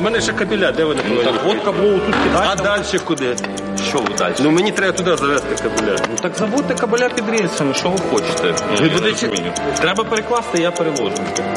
в мене ще кабеля, де вони? Так от кабло тут кидати. А далі куди? Що ви далі? Ну мені треба туди завести кабеля. Ну так заводьте кабеля під рельсами, що ви хочете? Ви Я будете- розумію. Треба перекласти, я переложу.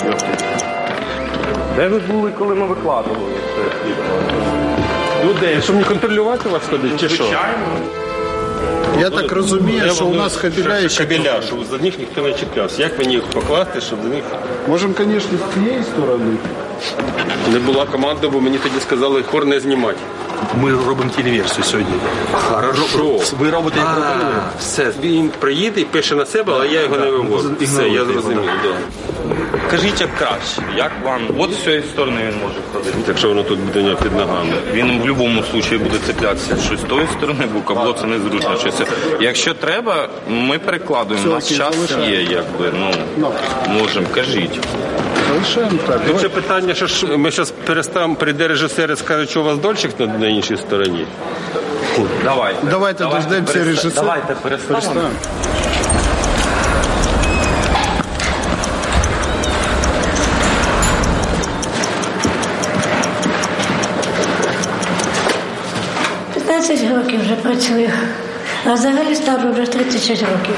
Де ви були, коли ми викладували це світло? Ну де, щоб не контролювати вас туди, чи що? Звичайно. Я так розумію, що у нас кабеля ще... Кабеля, щоб за них ніхто не чіплявся. Як мені їх покласти, щоб за них Можемо, звісно, з цієї сторони. не була команда, бо мені тоді сказали хор не знімати. Ми робимо телеверсію сьогодні. Хорошо. Ви робите як робили? Все, він приїде і пише на себе, але я його не вивожу. Все, я зрозумів, так. Кажіть, як краще. Як вам? От з цієї сторони він може ходити. Якщо воно тут буде не під ногами. Він в будь-якому випадку буде цеплятися щось з тої сторони, бо кабло це незручно. Щось. Якщо треба, ми перекладуємо. У нас час є, якби, можемо. Кажіть. Залишаємо так. Тут ще питання, що ж ми зараз переставимо, прийде режисер і скаже, що у вас дольчик на іншій стороні. Давайте дождемося режисера. Давайте переставимо. Років вже працюю, а взагалі стажу вже 36 років.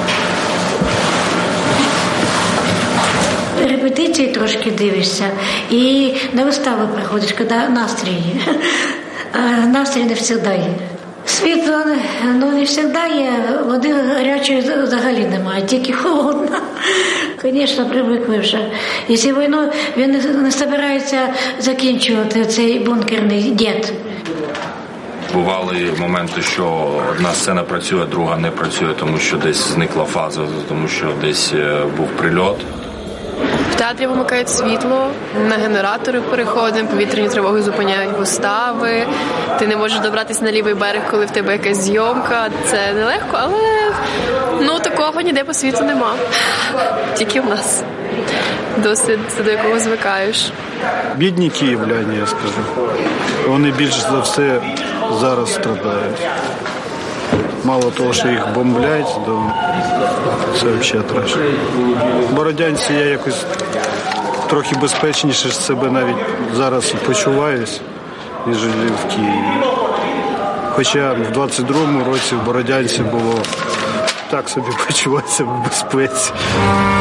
Репетиції трошки дивишся і на виставу приходиш, коли настрій є. А настрій не завжди є. Світло не завжди є, води гарячої взагалі немає, тільки холодна. Звісно, привикли вже. Якщо війну він не збирається закінчувати цей бункерний дід. Бували моменти, що одна сцена працює, друга не працює, тому що десь зникла фаза, тому що десь був прильот. В театрі вимикають світло, на генератори переходимо, повітряні тривоги зупиняють вистави. Ти не можеш добратися на лівий берег, коли в тебе якась зйомка. Це нелегко, але такого ніде по світу нема. Тільки в нас. Досить до якого звикаєш. Бідні київляні, я скажу. Вони більш за все зараз страдають. Мало того, що їх бомблять, то це взагалі треш. Бородянці я якось трохи безпечніше себе навіть зараз почуваюсь, ніж в Києві. Хоча в 22-му році в Бородянці було так собі почуватися в безпеці.